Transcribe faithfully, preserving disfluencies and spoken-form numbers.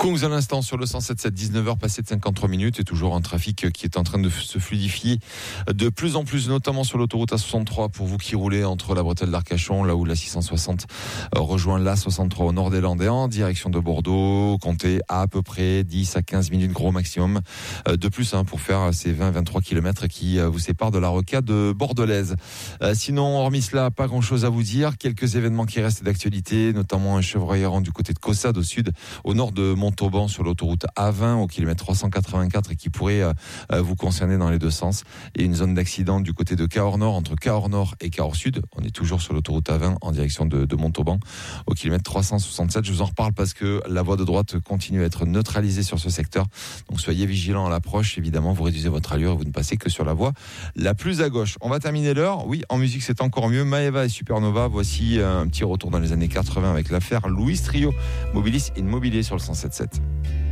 Kongs à l'instant sur le cent sept sept, dix-neuf heures passées de cinquante-trois minutes et toujours un trafic qui est en train de se fluidifier de plus en plus, notamment sur l'autoroute A soixante-trois pour vous qui roulez entre la bretelle d'Arcachon, là où la six cent soixante rejoint l'A soixante-trois au nord des Landes et en direction de Bordeaux. Comptez à peu près dix à quinze minutes gros maximum de plus hein, pour faire ces vingt à vingt-trois kilomètres qui vous séparent de la rocade bordelaise. Sinon, hormis cela, pas grand chose à vous dire. Quelques événements qui restent d'actualité, notamment un chevreuil errant du côté de Caussade au sud, au nord de Montauban sur l'autoroute A vingt au kilomètre trois cent quatre-vingt-quatre et qui pourrait euh, vous concerner dans les deux sens. Et une zone d'accident du côté de Cahors Nord entre Cahors Nord et Cahors Sud. On est toujours sur l'autoroute A vingt en direction de, de Montauban au kilomètre trois cent soixante-sept. Je vous en reparle parce que la voie de droite continue à être neutralisée sur ce secteur. Donc soyez vigilants à l'approche. Évidemment, vous réduisez votre allure et vous ne passez que sur la voie la plus à gauche. On va terminer l'heure. Oui, en musique, c'est encore mieux. Maeva et Supernova. Voici un petit retour dans les années quatre-vingts avec l'affaire Louis Trio. Mobilis Immobilier sur le cent sept sept.